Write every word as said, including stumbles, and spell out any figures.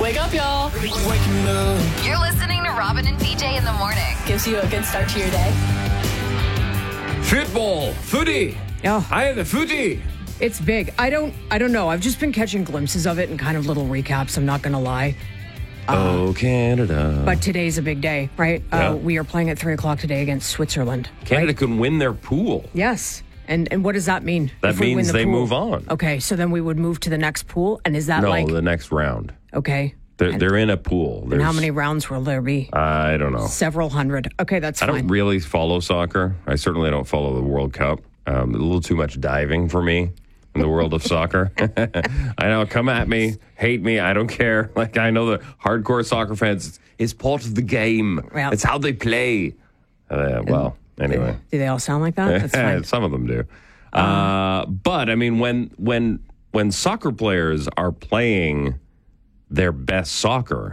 Wake up, y'all. You're listening to Robin and B J in the morning. Gives you a good start to your day. Football, footy. Oh, Hi, the footy. it's big. I don't I don't know. I've just been catching glimpses of it and kind of little recaps, I'm not going to lie. Oh, Canada. But today's a big day, right? Yeah. Uh, we are playing at three o'clock today against Switzerland. Canada right? can win their pool. Yes. And and what does that mean? That if we win means the they pool? move on. Okay, so then we would move to the next pool. And is that No, like, the next round. okay. They're, And- they're in a pool. And There's, how many rounds will there be? I don't know. Several hundred. Okay, that's I fine. don't really follow soccer. I certainly don't follow the World Cup. Um, a little too much diving for me in the world of soccer. I know, come at me, hate me, I don't care. Like, I know the hardcore soccer fans, it's, it's part of the game. Yeah. It's how they play. Uh, well, anyway. Do they all sound like that? That's fine. Some of them do. Uh, but, I mean, when when when soccer players are playing their best soccer,